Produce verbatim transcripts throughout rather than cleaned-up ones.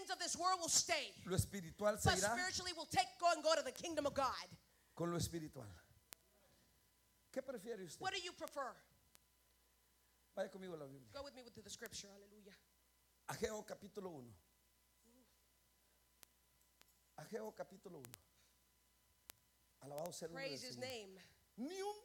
things of this world will stay. Lo espiritual se But irá spiritually will take go and go to the kingdom of God. con lo espiritual. ¿Qué prefiere usted? What do you prefer? Vaya conmigo a la Biblia. Go with me to the scripture. Hallelujah. Ageo capítulo uno. Ageo capítulo uno. Alabado sea el nombre del Praise his Señor. name. Ni un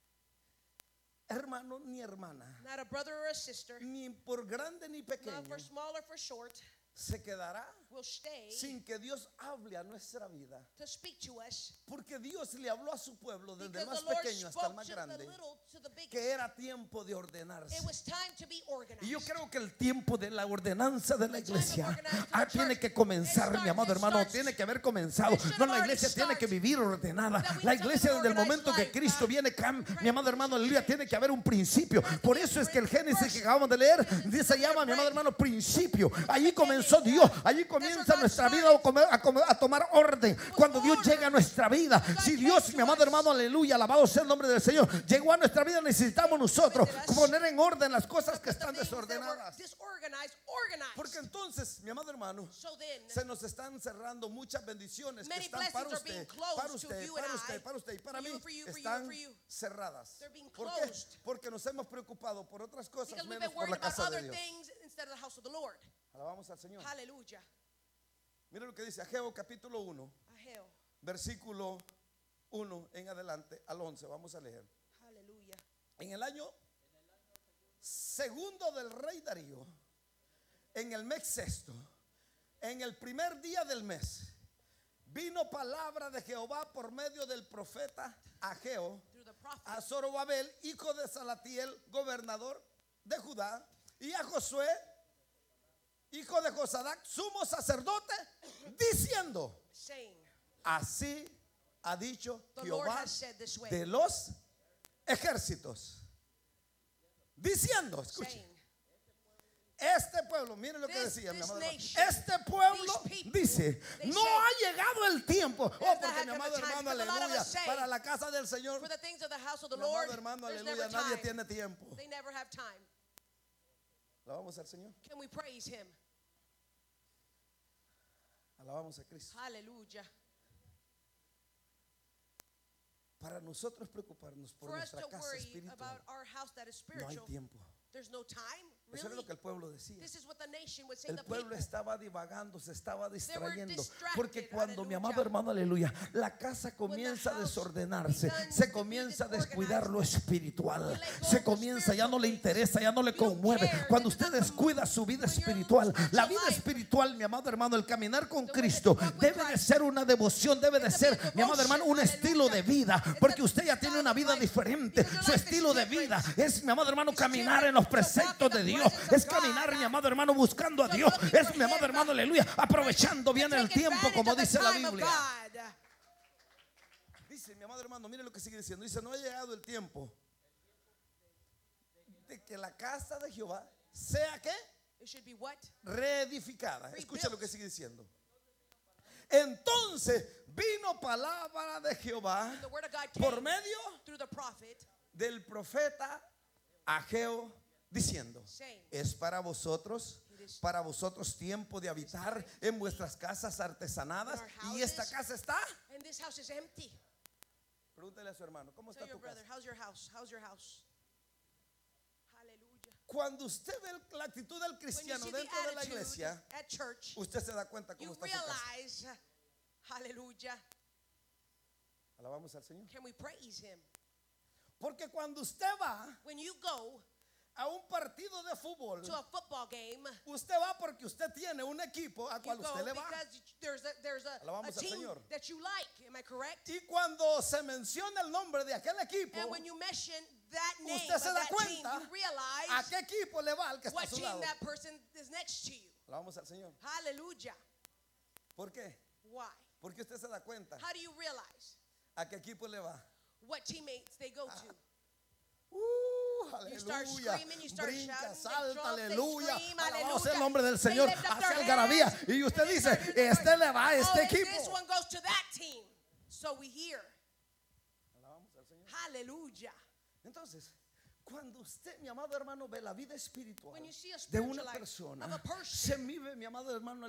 hermano ni hermana, Not a brother or a sister, ni por grande ni pequeño, not for small or for short, se quedará will stay sin que Dios hable a nuestra vida. to speak to us. Porque Dios le habló a su pueblo desde el Because más the Lord pequeño hasta el spoke más to the grande, little to the big. que era tiempo de ordenarse. It was time to be organized. Y yo creo que el tiempo de la ordenanza de la The time of iglesia organizing ah, the tiene church, que comenzar, it mi amado starts, it hermano, starts. tiene que haber comenzado. It should No, have la already iglesia tiene que started. vivir ordenada. That we La live iglesia an desde el organized momento que life, Cristo uh, viene, cam- Christ mi amado hermano, aleluya, should tiene que haber un principio. Por eso es que el Génesis que acabamos de leer se llama, mi amado hermano, principio. Allí comenzó Dios, allí comienza nuestra vida a, comer- a comer- a tomar orden. Cuando Dios llega a nuestra vida, si Dios, mi amado hermano, aleluya, alabado sea el nombre del Señor, llegó a nuestra vida, necesitamos nosotros poner en orden las cosas que están The things that were desordenadas. disorganized, organized. Porque entonces, mi amado hermano, So then, se nos están cerrando muchas bendiciones que many están para blessings are being usted, closed para to usted, you and para I, usted, para usted y para for mí. you, for you, for you, Están for you. cerradas. They're being ¿Por qué? closed. Porque nos hemos preocupado por otras cosas because we've menos been por worried la about casa other de Dios. things instead of the house of the Lord. Alabamos al Señor. Hallelujah. Mira lo que dice Ageo capítulo uno, Ahel. versículo uno en adelante al once. Vamos a leer. Hallelujah. En el año segundo del rey Darío, en el mes sexto, en el primer día del mes, vino palabra de Jehová por medio del profeta Ageo Through the prophet. a Zorobabel, hijo de Salatiel, gobernador de Judá, y a Josué, hijo de Josadac, sumo sacerdote, diciendo: Saying, así ha dicho the Lord Jehová has said this way. de los ejércitos. Diciendo, escuche, Saying, este pueblo, mire lo que This- decía mi this amado hermano. nation, Este pueblo these people, dice: they no say, ha llegado el tiempo. Oh, There's not porque had mi come amado a time, hermano, because a lot of aleluya, us say, para la casa del Señor, for the things of the house of the mi Lord, amado hermano, there's aleluya, never nadie time. tiene tiempo. They never have time. Alabamos al Señor, Can we praise him? alabamos a Cristo. Hallelujah. Para nosotros preocuparnos por For us nuestra to casa worry espiritual, about our house that is no hay spiritual, tiempo. there's no time. Eso es Really? lo que el pueblo decía. This is what the nation would say. El The pueblo people. estaba divagando, se estaba distrayendo. distracted, Porque cuando mi aleluya. amado hermano, aleluya, la casa comienza a house desordenarse, begins se to be comienza a disorganized, descuidar lo espiritual, we let go se of the comienza, ya no le spiritual things. interesa, ya no le You don't conmueve. care, Cuando it usted doesn't descuida su vida when your espiritual, spiritual la vida life, espiritual, mi amado hermano, el caminar con the way that Cristo you walk with debe de Christ, ser una devoción, debe de it's a ser, big mi amado hermano, un devotion, estilo de aleluya. vida, It's porque a usted ya tiene style una of vida life. diferente. Because your Su life is estilo de vida different. es, mi amado hermano, It's caminar different. en los To walk in preceptos the de Dios, presence of es God. caminar, mi amado hermano, buscando a To Dios, looking es for mi amado him. hermano, aleluya, aprovechando bien To el take tiempo, advantage como of the dice la time of Biblia. God. Dice mi amado hermano, mire lo que sigue diciendo. Dice: no ha llegado el tiempo de que la casa de Jehová sea que It should be what? reedificada. Rebuilt. Escucha lo que sigue diciendo. Entonces vino palabra de Jehová The word of God por came medio through the prophet, del profeta Ageo, diciendo: saying, es para vosotros, para vosotros tiempo de habitar en vuestras casas artesanadas, y esta casa está. and this house is empty. Pregúntale a su hermano: ¿cómo está Tell your tu casa? brother, how's your house? How's your house? Hallelujah. Cuando usted ve la actitud del When you cristiano see the dentro de la attitude iglesia, at church, usted se da cuenta you cómo está su casa. realize, hallelujah, Alabamos al Señor. can we praise him? Porque cuando usted va When you go a un partido de fútbol, to a football game, usted va porque usted tiene un equipo a you cual usted go le va. because there's a, there's a, a Alabamos al team Señor. that you like. Am I correct? Y cuando se menciona el nombre de aquel equipo, And when you mention that name usted of se da that team, cuenta you a realize qué equipo le va al que está a what su team lado. that person is next to you. Alabamos al Señor. Hallelujah. ¿Por qué? Why? Porque usted se da cuenta How do you realize a qué equipo le va. what teammates they go to? Uh, You start aleluya. screaming, you start Brinca, shouting, they salta, jump, they aleluya. scream, Alabado sea el aleluya. nombre del They Señor. lift up Hacia their algarabía. hands, Y usted and they dice: start doing the este le va a este Oh, equipo. this one goes to that team. So we hear. Alabamos al Señor. Hallelujah. Entonces, cuando usted, mi amado hermano, ve la vida espiritual When you see a de spiritual una life persona, of a se person, vive, mi amado hermano,